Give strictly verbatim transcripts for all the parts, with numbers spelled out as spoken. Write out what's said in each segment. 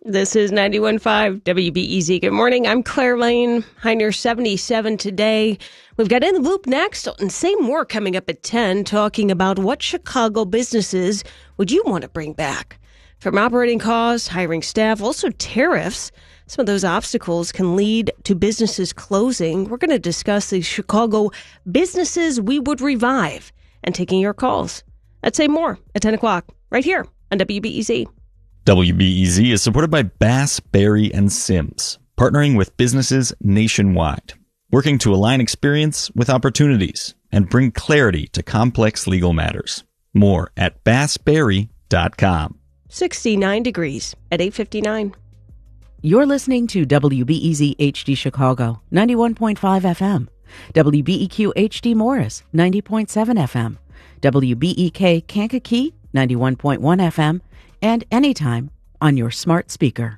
This is ninety-one point five W B E Z. Good morning. I'm Claire Lane. High near seventy-seven today. We've got In the Loop next, and say more coming up at ten, talking about what Chicago businesses would you want to bring back. From operating costs, hiring staff, also tariffs. Some of those obstacles can lead to businesses closing. We're going to discuss the Chicago businesses we would revive and taking your calls. I'd say more at ten o'clock right here on W B E Z. W B E Z is supported by Bass, Berry, and Sims, partnering with businesses nationwide, working to align experience with opportunities and bring clarity to complex legal matters. More at bass berry dot com. sixty-nine degrees at eight fifty-nine. You're listening to W B E Z H D Chicago, ninety-one point five F M, W B E Q H D Morris, ninety point seven F M, W B E K Kankakee, ninety-one point one F M, and anytime on your smart speaker.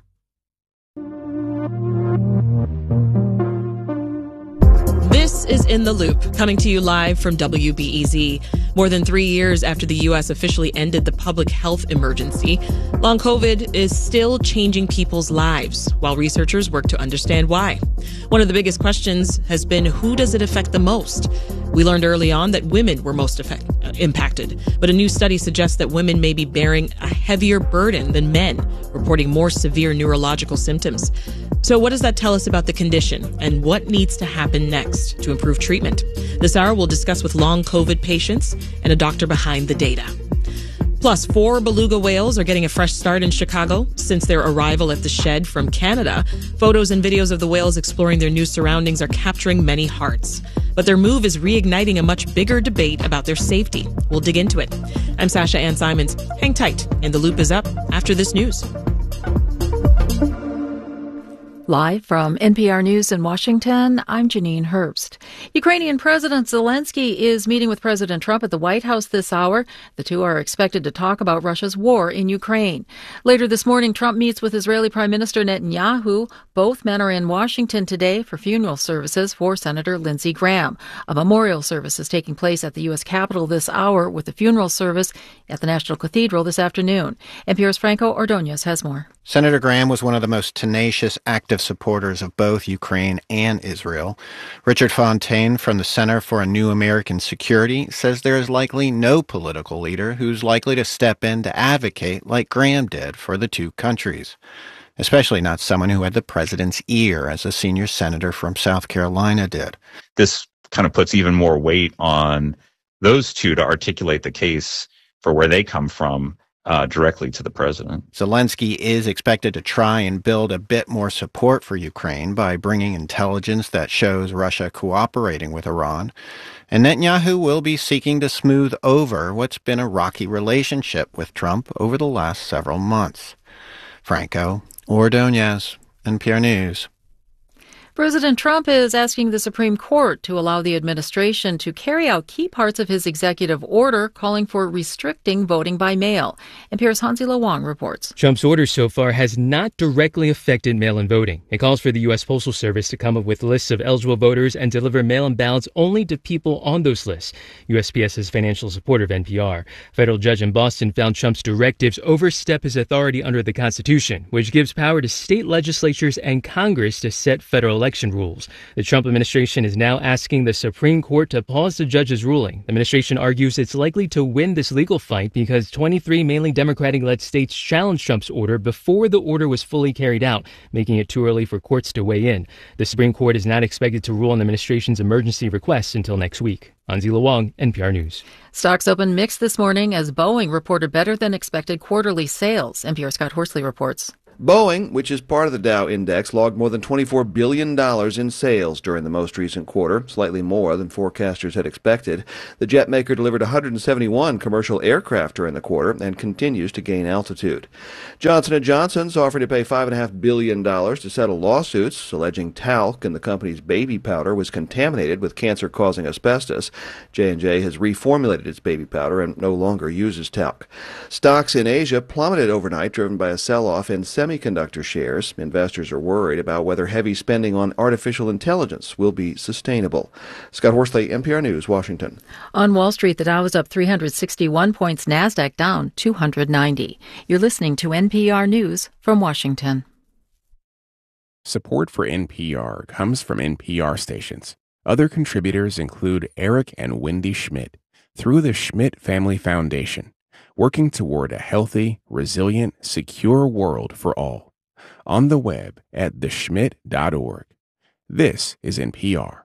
This is In the Loop, coming to you live from W B E Z. More than three years after the U S officially ended the public health emergency, long COVID is still changing people's lives, while researchers work to understand why. One of the biggest questions has been, who does it affect the most? We learned early on that women were most affect, uh, impacted, but a new study suggests that women may be bearing a heavier burden than men, reporting more severe neurological symptoms. So what does that tell us about the condition, and what needs to happen next to improve treatment? This hour, we'll discuss with long COVID patients and a doctor behind the data. Plus, four beluga whales are getting a fresh start in Chicago since their arrival at the shed from Canada. Photos and videos of the whales exploring their new surroundings are capturing many hearts. But their move is reigniting a much bigger debate about their safety. We'll dig into it. I'm Sasha Ann Simons. Hang tight, and The Loop is up after this news. Live from N P R News in Washington, I'm Janine Herbst. Ukrainian President Zelensky is meeting with President Trump at the White House this hour. The two are expected to talk about Russia's war in Ukraine. Later this morning, Trump meets with Israeli Prime Minister Netanyahu. Both men are in Washington today for funeral services for Senator Lindsey Graham. A memorial service is taking place at the U S Capitol this hour, with the funeral service at the National Cathedral this afternoon. N P R's Franco Ordonez has more. Senator Graham was one of the most tenacious, active supporters of both Ukraine and Israel. Richard Fontaine from the Center for a New American Security says there is likely no political leader who's likely to step in to advocate like Graham did for the two countries, especially not someone who had the president's ear, as a senior senator from South Carolina did. This kind of puts even more weight on those two to articulate the case for where they come from Uh, directly to the president. Zelensky is expected to try and build a bit more support for Ukraine by bringing intelligence that shows Russia cooperating with Iran. And Netanyahu will be seeking to smooth over what's been a rocky relationship with Trump over the last several months. Franco Ordonez, N P R News. President Trump is asking the Supreme Court to allow the administration to carry out key parts of his executive order calling for restricting voting by mail. N P R's Hansi-Lo Wang reports. Trump's order so far has not directly affected mail-in voting. It calls for the U S Postal Service to come up with lists of eligible voters and deliver mail-in ballots only to people on those lists. U S P S is financial supporter of N P R. A federal judge in Boston found Trump's directives overstep his authority under the Constitution, which gives power to state legislatures and Congress to set federal elections. Election rules. The Trump administration is now asking the Supreme Court to pause the judge's ruling. The administration argues it's likely to win this legal fight because twenty-three mainly Democratic-led states challenged Trump's order before the order was fully carried out, making it too early for courts to weigh in. The Supreme Court is not expected to rule on the administration's emergency requests until next week. Hansi-Lo Wang, N P R News. Stocks opened mixed this morning as Boeing reported better than expected quarterly sales. N P R Scott Horsley reports. Boeing, which is part of the Dow Index, logged more than twenty-four billion dollars in sales during the most recent quarter, slightly more than forecasters had expected. The jet maker delivered one hundred seventy-one commercial aircraft during the quarter and continues to gain altitude. Johnson and Johnson's offering to pay five point five billion dollars to settle lawsuits alleging talc in the company's baby powder was contaminated with cancer-causing asbestos. J and J has reformulated its baby powder and no longer uses talc. Stocks in Asia plummeted overnight, driven by a sell-off in semiconductors. semiconductor shares. Investors are worried about whether heavy spending on artificial intelligence will be sustainable. Scott Horsley, N P R News, Washington. On Wall Street, the Dow was up three hundred sixty-one points, NASDAQ down two hundred ninety. You're listening to N P R News from Washington. Support for N P R comes from N P R stations. Other contributors include Eric and Wendy Schmidt through the Schmidt Family Foundation, working toward a healthy, resilient, secure world for all. On the web at the schmidt dot org. This is N P R.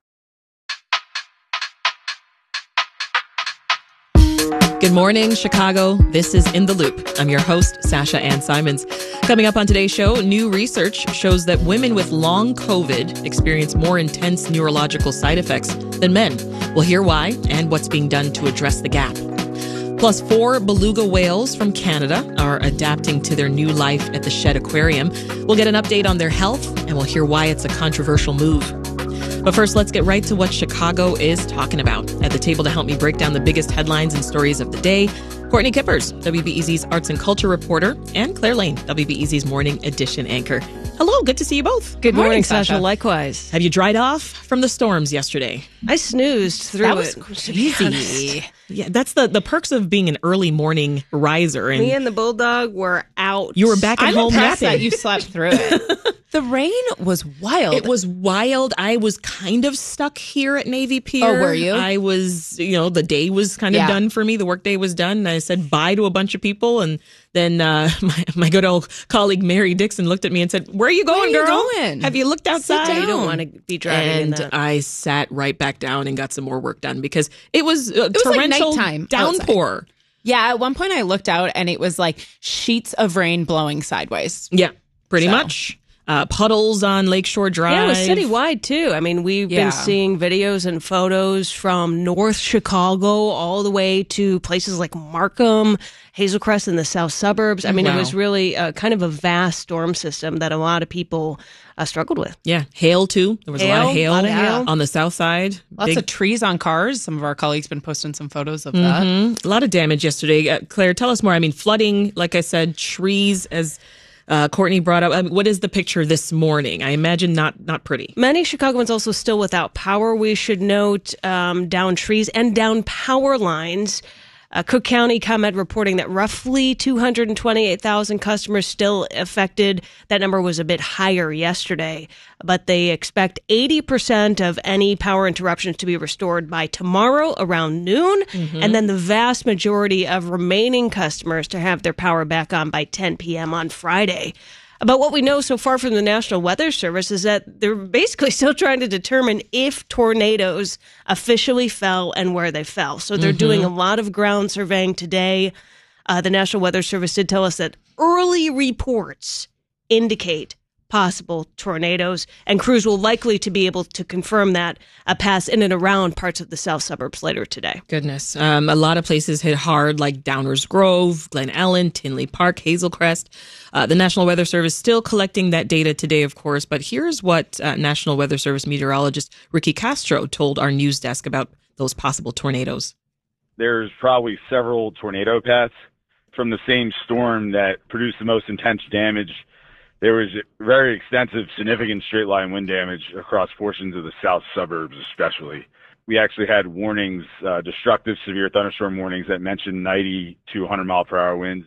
Good morning, Chicago. This is In the Loop. I'm your host, Sasha Ann Simons. Coming up on today's show, new research shows that women with long COVID experience more intense neurological side effects than men. We'll hear why and what's being done to address the gap. Plus, four beluga whales from Canada are adapting to their new life at the Shedd Aquarium. We'll get an update on their health, and we'll hear why it's a controversial move. But first, let's get right to what Chicago is talking about. At the table to help me break down the biggest headlines and stories of the day, Courtney Kippers, W B E Z's arts and culture reporter, and Claire Lane, W B E Z's morning edition anchor. Hello, good to see you both. Good morning, morning Sasha. Likewise. Have you dried off from the storms yesterday? I snoozed through that was it. Crazy. Yeah, that's the, the perks of being an early morning riser. And me and the bulldog were out. You were back at I'm home impressed napping. that you slept through it. The rain was wild. It was wild. I was kind of stuck here at Navy Pier. Oh, were you? I was, you know, the day was kind of Yeah. done for me. The work day was done. And I said bye to a bunch of people. And then uh, my, my good old colleague, Mary Dixon, looked at me and said, where are you going, Where are you girl? going? Have you looked outside? You don't want to be driving in And that. I sat right back down and got some more work done because it was a was like torrential nighttime downpour. Yeah, at one point I looked out and it was like sheets of rain blowing sideways. Yeah, pretty So. much. Uh, puddles on Lakeshore Drive. Yeah, it was citywide too. I mean, we've Yeah. been seeing videos and photos from North Chicago all the way to places like Markham, Hazelcrest in the south suburbs. I mean, Wow. it was really uh, kind of a vast storm system that a lot of people uh, struggled with. Yeah, hail too. There was a lot of Hail, hail, lot of hail. on the south side. Lots Big- of trees on cars. Some of our colleagues been posting some photos of that. Mhm. A lot of damage yesterday. Uh, Claire, tell us more. I mean, flooding, like I said, trees, as uh, Courtney brought up. I mean, what is the picture this morning? I imagine not not pretty. Many Chicagoans also still without power. We should note um, down trees and down power lines. Uh, Cook County ComEd reporting that roughly two hundred twenty-eight thousand customers still affected. That number was a bit higher yesterday, but they expect eighty percent of any power interruptions to be restored by tomorrow around noon, and then the vast majority of remaining customers to have their power back on by ten p.m. on Friday. But what we know so far from the National Weather Service is that they're basically still trying to determine if tornadoes officially fell and where they fell. So they're doing a lot of ground surveying today. Uh, the National Weather Service did tell us that early reports indicate possible tornadoes, and crews will likely to be able to confirm that uh, pass in and around parts of the south suburbs later today. Goodness. Um, a lot of places hit hard, like Downers Grove, Glen Ellen, Tinley Park, Hazelcrest. Uh, the National Weather Service still collecting that data today, of course. But here's what uh, National Weather Service meteorologist Ricky Castro told our news desk about those possible tornadoes. There's probably several tornado paths from the same storm that produced the most intense damage. There was very extensive, significant straight line wind damage across portions of the south suburbs, especially. We actually had warnings, uh, destructive severe thunderstorm warnings that mentioned ninety to one hundred mile per hour winds.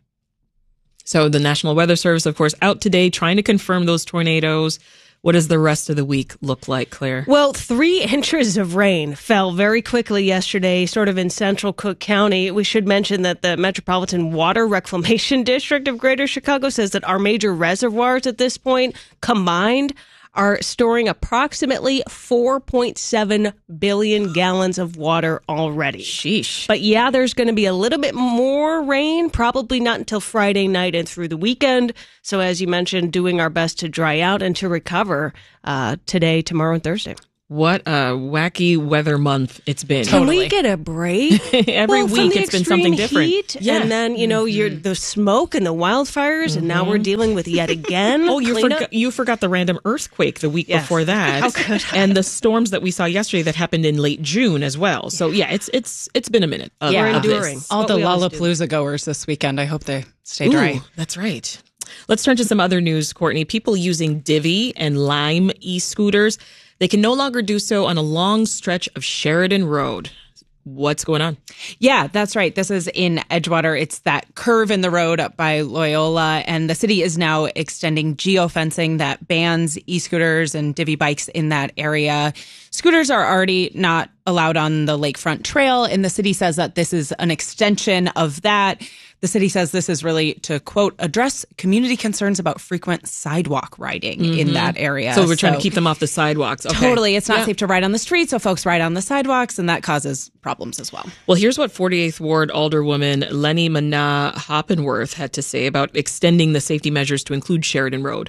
So the National Weather Service, of course, out today trying to confirm those tornadoes. What does the rest of the week look like, Claire? Well, three inches of rain fell very quickly yesterday, sort of in central Cook County. We should mention that the Metropolitan Water Reclamation District of Greater Chicago says that our major reservoirs at this point combined are storing approximately four point seven billion gallons of water already. Sheesh. But yeah, there's going to be a little bit more rain, probably not until Friday night and through the weekend. So as you mentioned, doing our best to dry out and to recover uh, today, tomorrow, and Thursday. What a wacky weather month it's been. Can we get a break? Every Well, from week the it's been something extreme different. heat, Yeah. and then, you know, you're the smoke and the wildfires, and now we're dealing with yet again. Oh, you cleanup. forgot you forgot the random earthquake the week Yes. before that. How could I? And the storms that we saw yesterday that happened in late June as well. So yeah, it's it's it's been a minute. Of, Yeah. of We're enduring. this. All What the we always do. Lollapalooza goers this weekend, I hope they stay Ooh, dry. that's right. Let's turn to some other news, Courtney. People using Divvy and Lime e-scooters, they can no longer do so on a long stretch of Sheridan Road. What's going on? Yeah, that's right. This is in Edgewater. It's that curve in the road up by Loyola, and the city is now extending geofencing that bans e-scooters and Divvy bikes in that area. Scooters are already not allowed on the lakefront trail, and the city says that this is an extension of that. The city says this is really to, quote, address community concerns about frequent sidewalk riding mm-hmm. in that area. So we're trying so, to keep them off the sidewalks. Okay. Totally. It's not yeah. safe to ride on the street, so folks ride on the sidewalks, and that causes problems as well. Well, here's what forty-eighth Ward Alderwoman Lenny Mana Hoppenworth had to say about extending the safety measures to include Sheridan Road.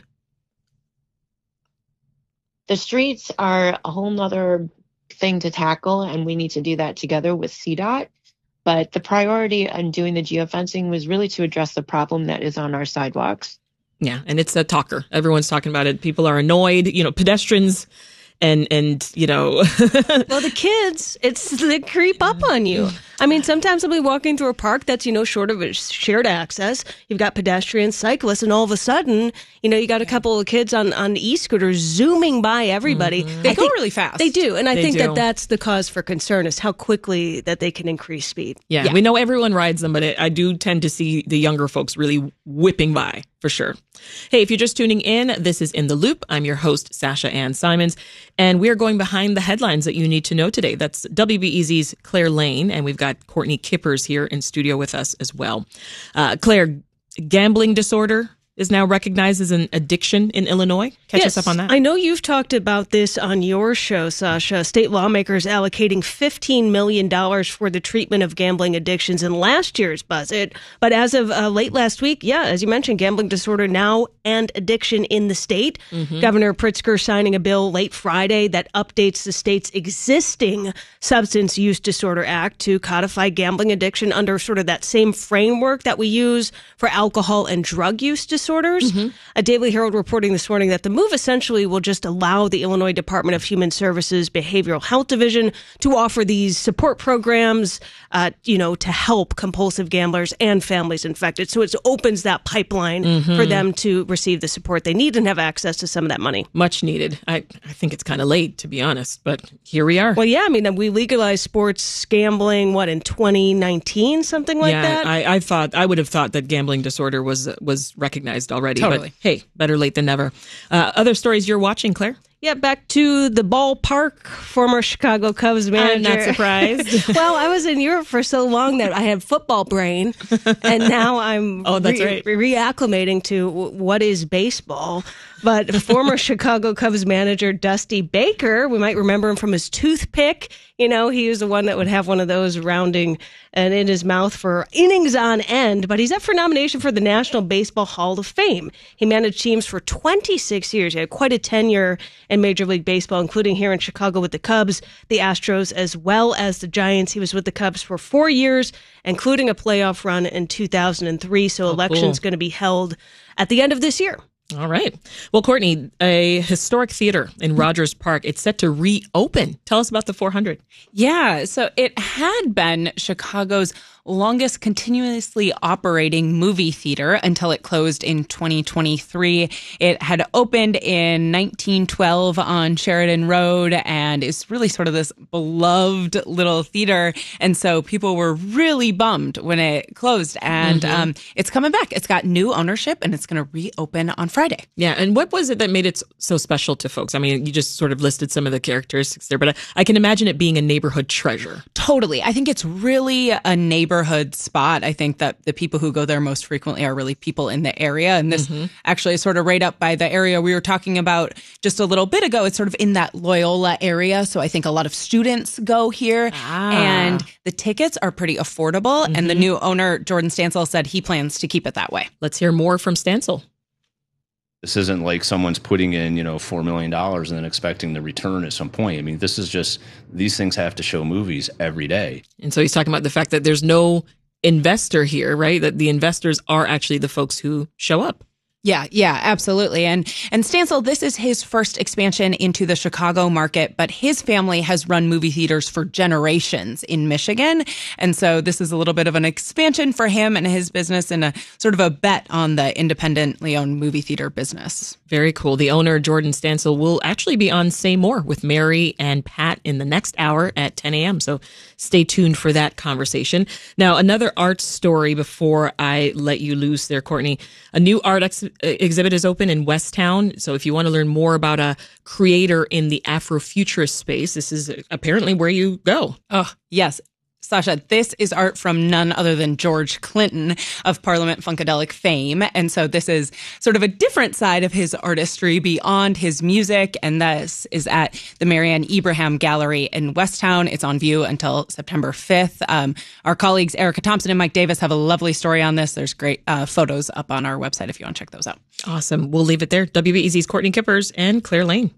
The streets are a whole nother thing to tackle, and we need to do that together with C DOT. But the priority in doing the geofencing was really to address the problem that is on our sidewalks. Yeah, and it's a talker. Everyone's talking about it. People are annoyed. You know, pedestrians and, and you know. Well, the kids, it's they creep up on you. I mean, sometimes I'll be walking through a park that's, you know, short of a shared access. You've got pedestrians, cyclists, and all of a sudden, you know, you got a couple of kids on, on e-scooters zooming by everybody. Mm-hmm. They I go think really fast. They do. And I they think do. that that's the cause for concern is how quickly that they can increase speed. Yeah, yeah. We know everyone rides them, but it, I do tend to see the younger folks really whipping by for sure. Hey, if you're just tuning in, this is In the Loop. I'm your host, Sasha Ann Simons, and we're going behind the headlines that you need to know today. That's W B E Z's Claire Lane, and we've got Courtney Kippers here in studio with us as well. Uh, Claire, gambling disorder is now recognized as an addiction in Illinois. Catch yes, us up on that. I know you've talked about this on your show, Sasha. State lawmakers allocating fifteen million dollars for the treatment of gambling addictions in last year's budget. But as of uh, late last week, yeah, as you mentioned, gambling disorder now and addiction in the state. Mm-hmm. Governor Pritzker signing a bill late Friday that updates the state's existing Substance Use Disorder Act to codify gambling addiction under sort of that same framework that we use for alcohol and drug use disorders. Disorders. Mm-hmm. A Daily Herald reporting this morning that the move essentially will just allow the Illinois Department of Human Services Behavioral Health Division to offer these support programs, uh, you know, to help compulsive gamblers and families infected. So it opens that pipeline mm-hmm. for them to receive the support they need and have access to some of that money. Much needed. I, I think it's kind of late, to be honest, but here we are. Well, yeah, I mean, we legalized sports gambling, what, in twenty nineteen, something like yeah, that? I, I thought, I would have thought that gambling disorder was was recognized already. Totally. But hey, better late than never. Uh, other stories you're watching, Claire? Yeah, back to the ballpark, former Chicago Cubs manager. I'm not surprised. Well, I was in Europe for so long that I had football brain, and now I'm oh, that's re- right. reacclimating to w- what is baseball. But former Chicago Cubs manager Dusty Baker, we might remember him from his toothpick. You know, he was the one that would have one of those rounding and in his mouth for innings on end. But he's up for nomination for the National Baseball Hall of Fame. He managed teams for twenty-six years. He had quite a tenure in Major League Baseball, including here in Chicago with the Cubs, the Astros, as well as the Giants. He was with the Cubs for four years, including a playoff run in two thousand three. So oh, election's cool. going to be held at the end of this year. All right. Well, Courtney, a historic theater in Rogers Park, it's set to reopen. Tell us about the four hundred. Yeah, so it had been Chicago's longest continuously operating movie theater until it closed in twenty twenty-three. It had opened in nineteen twelve on Sheridan Road and is really sort of this beloved little theater. And so people were really bummed when it closed. And mm-hmm. um, it's coming back. It's got new ownership and it's going to reopen on Friday. Yeah. And what was it that made it so special to folks? I mean, you just sort of listed some of the characteristics there, but I, I can imagine it being a neighborhood treasure. Totally. I think it's really a neighborhood spot. I think that the people who go there most frequently are really people in the area. And this mm-hmm. actually is sort of right up by the area we were talking about just a little bit ago. It's sort of in that Loyola area. So I think a lot of students go here ah. and the tickets are pretty affordable. Mm-hmm. And the new owner, Jordan Stansel, said he plans to keep it that way. Let's hear more from Stansel. This isn't like someone's putting in, you know, four million dollars and then expecting the return at some point. I mean, this is just, these things have to show movies every day. And so he's talking about the fact that there's no investor here, right? That the investors are actually the folks who show up. Yeah, yeah, absolutely. And and Stansel, this is his first expansion into the Chicago market, but his family has run movie theaters for generations in Michigan. And so this is a little bit of an expansion for him and his business and a sort of a bet on the independently owned movie theater business. Very cool. The owner, Jordan Stansel, will actually be on Say More with Mary and Pat in the next hour at ten a.m. So stay tuned for that conversation. Now, another art story before I let you loose there, Courtney. A new art ex- exhibit is open in Westtown. So if you want to learn more about a creator in the Afrofuturist space, this is apparently where you go. Oh, yes. Sasha, this is art from none other than George Clinton of Parliament Funkadelic fame. And so this is sort of a different side of his artistry beyond his music. And this is at the Marianne Ibrahim Gallery in Westtown. It's on view until September fifth. Um, our colleagues Erica Thompson and Mike Davis have a lovely story on this. There's great uh, photos up on our website if you want to check those out. Awesome. We'll leave it there. W B E Z's Courtney Kippers and Claire Lane.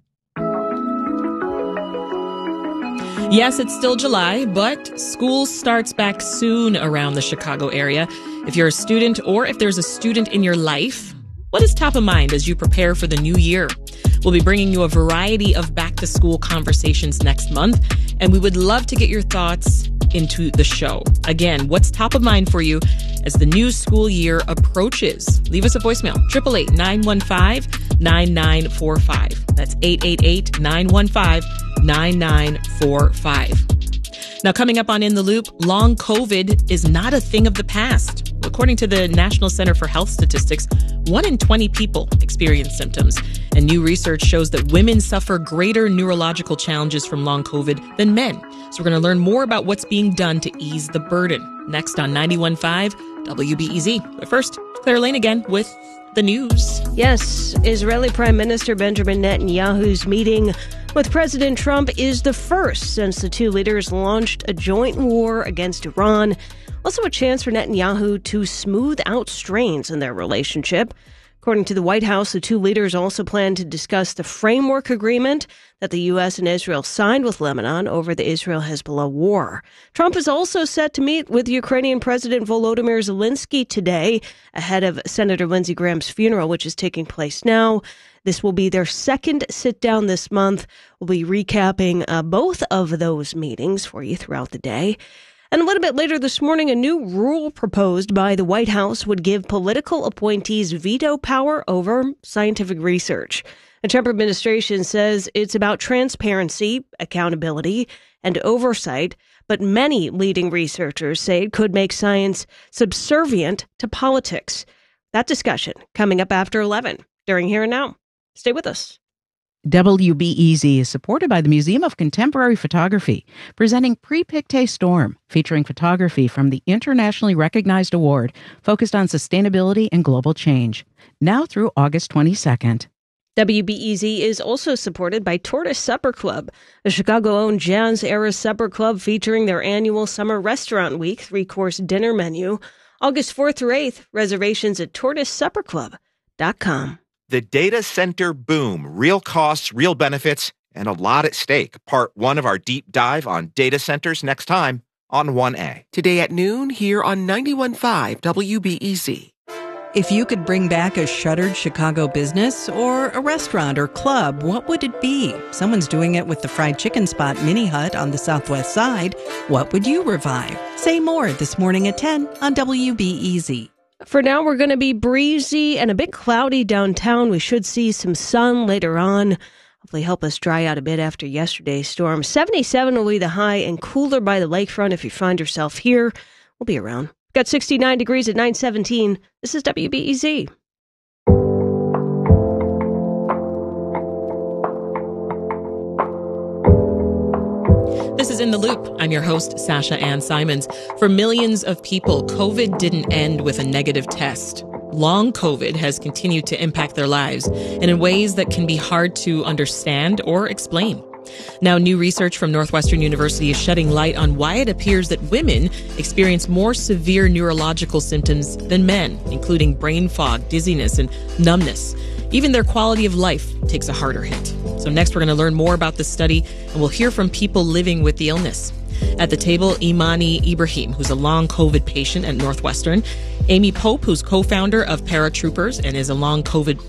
Yes, it's still July, but school starts back soon around the Chicago area. If you're a student or if there's a student in your life, what is top of mind as you prepare for the new year? We'll be bringing you a variety of back-to-school conversations next month, and we would love to get your thoughts into the show. Again, what's top of mind for you as the new school year approaches? Leave us a voicemail, eight eight eight, nine one five, nine nine four five. That's eight eight eight, nine one five, nine nine four five. Now, coming up on In the Loop, long COVID is not a thing of the past. According to the National Center for Health Statistics, one in twenty people experience symptoms. And new research shows that women suffer greater neurological challenges from long COVID than men. So we're going to learn more about what's being done to ease the burden. Next on ninety-one point five W B E Z. But first, Claire Lane again with the news. Yes, Israeli Prime Minister Benjamin Netanyahu's meeting with President Trump is the first since the two leaders launched a joint war against Iran. Also a chance for Netanyahu to smooth out strains in their relationship. According to the White House, the two leaders also plan to discuss the framework agreement that the U S and Israel signed with Lebanon over the Israel-Hezbollah war. Trump is also set to meet with Ukrainian President Volodymyr Zelensky today ahead of Senator Lindsey Graham's funeral, which is taking place now. This will be their second sit-down this month. We'll be recapping uh, both of those meetings for you throughout the day. And a little bit later this morning, a new rule proposed by the White House would give political appointees veto power over scientific research. The Trump administration says it's about transparency, accountability, and oversight, but many leading researchers say it could make science subservient to politics. That discussion coming up after eleven during Here and Now. Stay with us. W B E Z is supported by the Museum of Contemporary Photography, presenting Pre-Pictet Storm, featuring photography from the internationally recognized award focused on sustainability and global change, now through August twenty-second. W B E Z is also supported by Tortoise Supper Club, a Chicago-owned jazz-era supper club featuring their annual Summer Restaurant Week three-course dinner menu. August fourth through eighth, reservations at tortoise supper club dot com. The data center boom, real costs, real benefits, and a lot at stake. Part one of our deep dive on data centers next time on one A. Today at noon here on ninety-one point five W B E Z. If you could bring back a shuttered Chicago business or a restaurant or club, what would it be? Someone's doing it with the Fried Chicken Spot Mini Hut on the Southwest Side. What would you revive? Say more this morning at ten on W B E Z. For now, we're going to be breezy and a bit cloudy downtown. We should see some sun later on. Hopefully help us dry out a bit after yesterday's storm. seventy-seven will be the high and cooler by the lakefront if you find yourself here. We'll be around. Got sixty-nine degrees at nine seventeen. This is W B E Z. This is In the Loop. I'm your host, Sasha Ann Simons. For millions of people, COVID didn't end with a negative test. Long COVID has continued to impact their lives, and in ways that can be hard to understand or explain. Now, new research from Northwestern University is shedding light on why it appears that women experience more severe neurological symptoms than men, including brain fog, dizziness, and numbness. Even their quality of life takes a harder hit. So next, we're going to learn more about this study, and we'll hear from people living with the illness. At the table, Imani Ibrahim, who's a long COVID patient at Northwestern. Amy Pope, who's co-founder of Paratroopers and is a long COVID